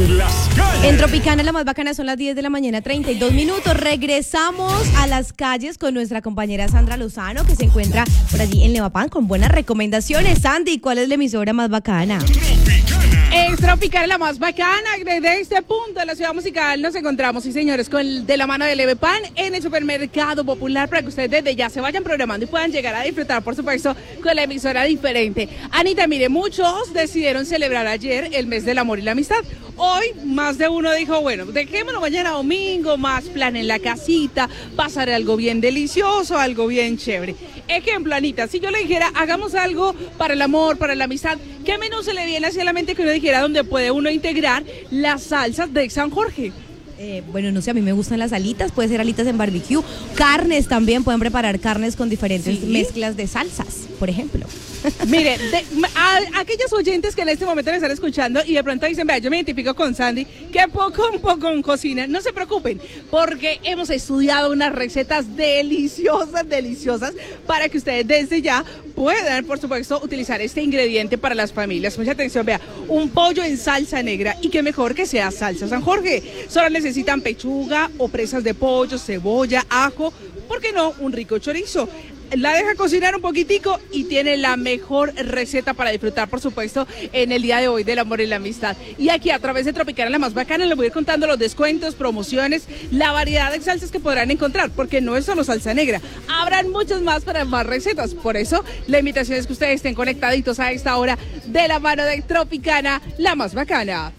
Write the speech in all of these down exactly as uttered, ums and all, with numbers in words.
en las calles. En Tropicana, la más bacana, son las diez de la mañana, treinta y dos minutos. Regresamos a las calles con nuestra compañera Sandra Lozano, que se encuentra por allí en Levapán con buenas recomendaciones. Sandy, ¿cuál es la emisora más bacana? Es Tropicana, la más bacana. Desde este punto de la ciudad musical nos encontramos, sí señores, con el de la mano de Levepan en el supermercado popular, para que ustedes desde ya se vayan programando y puedan llegar a disfrutar, por supuesto, con la emisora diferente. Anita, mire, muchos decidieron celebrar ayer el mes del amor y la amistad. Hoy más de uno dijo, bueno, dejémoslo mañana domingo, más plan en la casita, pasar algo bien delicioso, algo bien chévere. Ejemplo, Anita, si yo le dijera, hagamos algo para el amor, para la amistad, ¿qué menú se le viene hacia la mente que uno dijera donde puede uno integrar las salsas de San Jorge? Eh, bueno, no sé, a mí me gustan las alitas, puede ser alitas en barbecue, carnes también, pueden preparar carnes con diferentes ¿Sí? mezclas de salsas, por ejemplo. Mire, de, a, aquellos oyentes que en este momento me están escuchando y de pronto dicen, vea, yo me identifico con Sandy, que poco un poco en cocina, no se preocupen, porque hemos estudiado unas recetas deliciosas, deliciosas, para que ustedes desde ya puedan, por supuesto, utilizar este ingrediente para las familias. Mucha atención, vea, un pollo en salsa negra, y qué mejor que sea salsa San Jorge. Solo necesitan pechuga o presas de pollo, cebolla, ajo, ¿por qué no? Un rico chorizo. La deja cocinar un poquitico y tiene la mejor receta para disfrutar, por supuesto, en el día de hoy del amor y la amistad. Y aquí a través de Tropicana, la más bacana, les voy a ir contando los descuentos, promociones, la variedad de salsas que podrán encontrar, porque no es solo salsa negra, habrán muchas más para más recetas. Por eso, la invitación es que ustedes estén conectaditos a esta hora de la mano de Tropicana, la más bacana.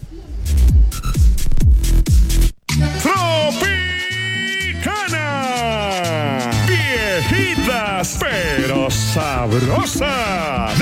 Tropicana, viejitas pero sabrosas.